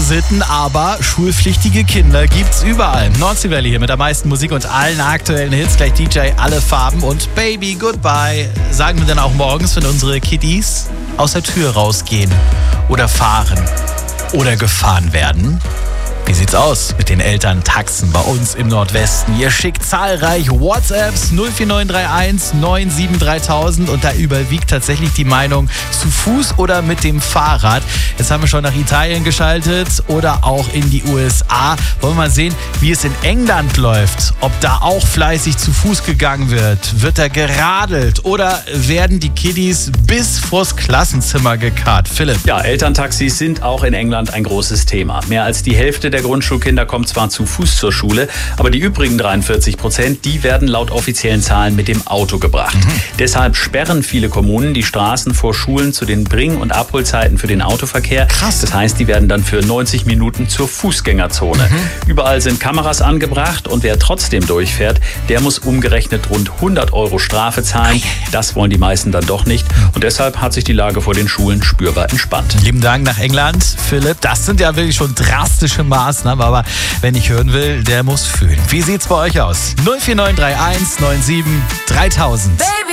Sitten, aber schulpflichtige Kinder gibt's überall. Nordsee Valley hier mit der meisten Musik und allen aktuellen Hits. Gleich DJ, alle Farben und Baby Goodbye. Sagen wir dann auch morgens, wenn unsere Kiddies aus der Tür rausgehen oder fahren oder gefahren werden. Wie sieht's aus mit den Elterntaxen bei uns im Nordwesten? Ihr schickt zahlreich WhatsApps 04931 97 3000 und da überwiegt tatsächlich die Meinung zu Fuß oder mit dem Fahrrad. Jetzt haben wir schon nach Italien geschaltet oder auch in die USA. Wollen wir mal sehen, wie es in England läuft. Ob da auch fleißig zu Fuß gegangen wird. Wird da geradelt oder werden die Kiddies bis vors Klassenzimmer gekarrt? Philipp. Ja, Elterntaxis sind auch in England ein großes Thema. Mehr als die Hälfte der Grundschulkinder kommt zwar zu Fuß zur Schule, aber die übrigen 43%, die werden laut offiziellen Zahlen mit dem Auto gebracht. Deshalb sperren viele Kommunen die Straßen vor Schulen zu den Bring- und Abholzeiten für den Autoverkehr. Krass. Das heißt, die werden dann für 90 Minuten zur Fußgängerzone. Überall sind Kameras angebracht und wer trotzdem durchfährt, der muss umgerechnet rund 100 € Strafe zahlen. Das wollen die meisten dann doch nicht und deshalb hat sich die Lage vor den Schulen spürbar entspannt. Lieben Dank nach England, Philipp. Das sind ja wirklich schon drastische Maßnahmen, aber wenn ich hören will, der muss fühlen. Wie sieht's bei euch aus? 04931 97 3000. Baby.